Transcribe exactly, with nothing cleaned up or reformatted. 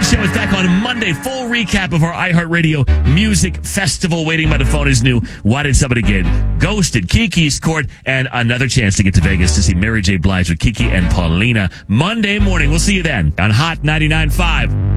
Show is back on Monday. Full recap of our iHeartRadio Music Festival. Waiting by the phone is new. Why Did Somebody Get Ghosted? Kiki's Court, and another chance to get to Vegas to see Mary J. Blige with Kiki and Paulina Monday morning. We'll see you then on Hot ninety-nine point five.